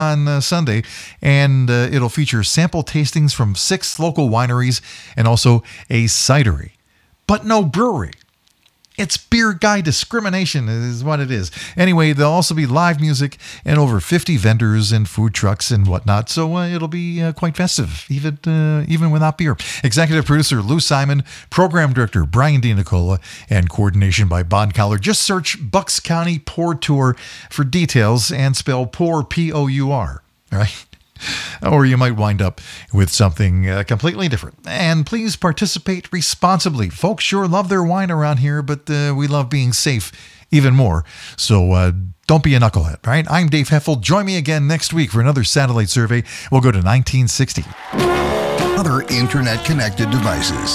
on Sunday, and it'll feature sample tastings from 6 local wineries and also a cidery, but no brewery. It's beer guy discrimination is what it is. Anyway, there'll also be live music and over 50 vendors and food trucks and whatnot, so it'll be quite festive, even without beer. Executive producer Lou Simon, program director Brian DiNicola, and coordination by Bon Collar. Just search Bucks County Pour Tour for details and spell pour, P-O-U-R, right? Or you might wind up with something completely different. And please participate responsibly. Folks sure love their wine around here, but we love being safe even more. So don't be a knucklehead, right? I'm Dave Heffel. Join me again next week for another satellite survey. We'll go to 1960. Other internet-connected devices.